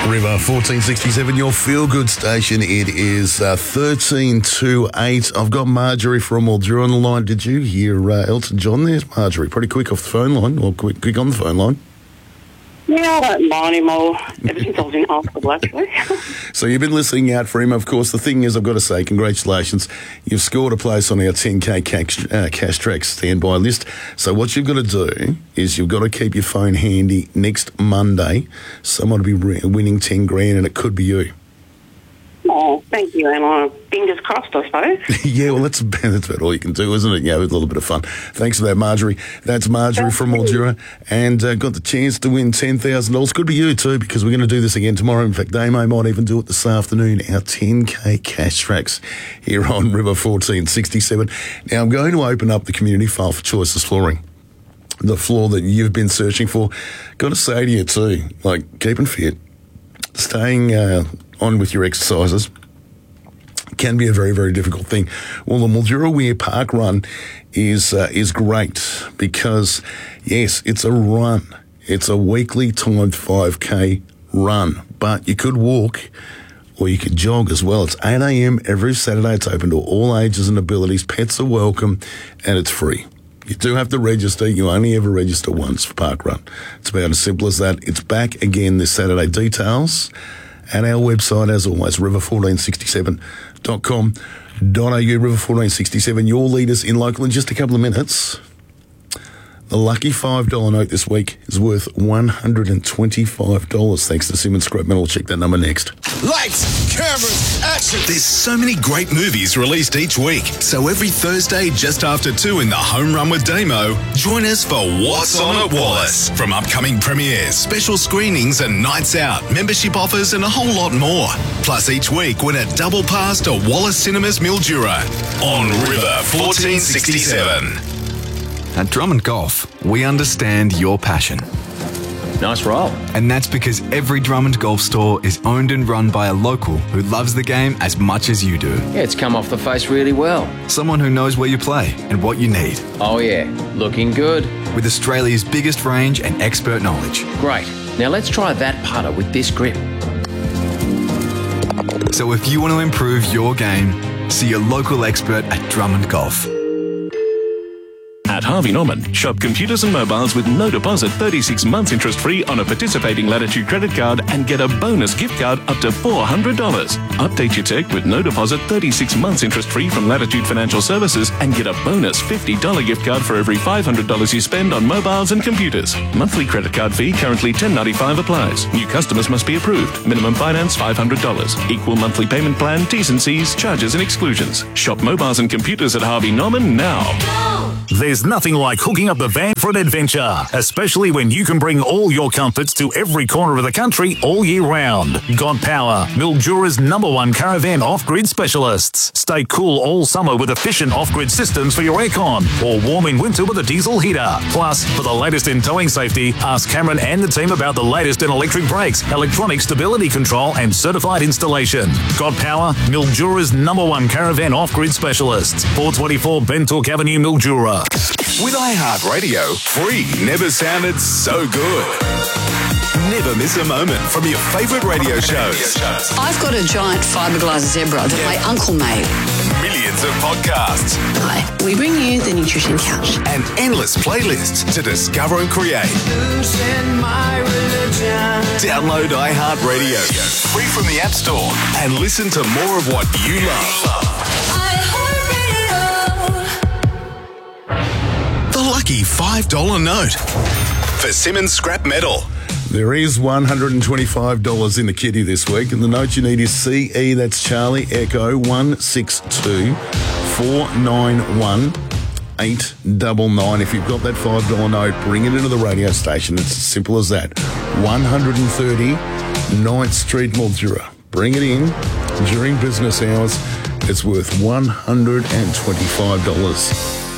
River 1467, your feel-good station. It is 13 to 8. I've got Marjorie from Mildura on the line. Did you hear Elton John? There's Marjorie. Pretty quick off the phone line, or quick on the phone line. Yeah, I don't mind him all ever since I was in hospital, actually. So you've been listening out for him. Of course, the thing is, I've got to say, congratulations. You've scored a place on our 10K cash track standby list. So what you've got to do is you've got to keep your phone handy next Monday. Someone will be winning 10 grand, and it could be you. Oh, thank you, Emma. Fingers crossed, I suppose. Yeah, well, that's about all you can do, isn't it? Yeah, with a little bit of fun. Thanks for that, Marjorie. That's Marjorie from Mildura, and got the chance to win $10,000. Could be you too, because we're going to do this again tomorrow. In fact, Damo might even do it this afternoon. Our 10K cash tracks here on River 1467. Now, I'm going to open up the community file for Choices Flooring. The floor that you've been searching for. Got to say to you too, like, keeping fit, staying on with your exercises can be a very, very difficult thing. Well, the Mildura Weir Park Run is great because, yes, it's a run. It's a weekly timed 5K run, but you could walk or you could jog as well. It's 8 a.m. every Saturday. It's open to all ages and abilities. Pets are welcome, and it's free. You do have to register. You only ever register once for Park Run. It's about as simple as that. It's back again this Saturday. Details at our website, as always, river1467.com.au, River1467, your leaders in local. In just a couple of minutes, the lucky $5 note this week is worth $125, thanks to Simmons Scrap Metal. Check that number next. Lights, cameras, action. There's so many great movies released each week. So every Thursday, just after 2 in the Home Run with Damo, join us for What's On at Wallace. From upcoming premieres, special screenings and nights out, membership offers and a whole lot more. Plus each week, win a double pass to Wallace Cinemas Mildura on River 1467. At Drummond Golf, we understand your passion. Nice roll. And that's because every Drummond Golf store is owned and run by a local who loves the game as much as you do. Yeah, it's come off the face really well. Someone who knows where you play and what you need. Oh yeah, looking good. With Australia's biggest range and expert knowledge. Great. Now let's try that putter with this grip. So if you want to improve your game, see a local expert at Drummond Golf. At Harvey Norman, shop computers and mobiles with no deposit, 36 months interest-free on a participating Latitude credit card and get a bonus gift card up to $400. Update your tech with no deposit, 36 months interest-free from Latitude Financial Services and get a bonus $50 gift card for every $500 you spend on mobiles and computers. Monthly credit card fee currently $10.95 applies. New customers must be approved. Minimum finance $500. Equal monthly payment plan, T's and C's, charges and exclusions. Shop mobiles and computers at Harvey Norman now. There's nothing like hooking up the van for an adventure, especially when you can bring all your comforts to every corner of the country all year round. God Power, Mildura's #1 caravan off-grid specialists. Stay cool all summer with efficient off-grid systems for your aircon, or warm in winter with a diesel heater. Plus, for the latest in towing safety, ask Cameron and the team about the latest in electric brakes, electronic stability control, and certified installation. God Power, Mildura's #1 caravan off-grid specialists. 424 Bentook Avenue, Mildura. With iHeartRadio, free never sounded so good. Never miss a moment from your favourite radio shows. I've got a giant fiberglass zebra that my uncle made. Millions of podcasts. Hi, we bring you the Nutrition Couch. And endless playlists to discover and create. Download iHeartRadio, free from the App Store, and listen to more of what you love. The lucky $5 note for Simmons Scrap Metal. There is $125 in the kitty this week, and the note you need is CE, that's Charlie Echo 162-491-899. If you've got that $5 note, bring it into the radio station. It's as simple as that. 130 9th Street, Mildura. Bring it in during business hours. It's worth $125.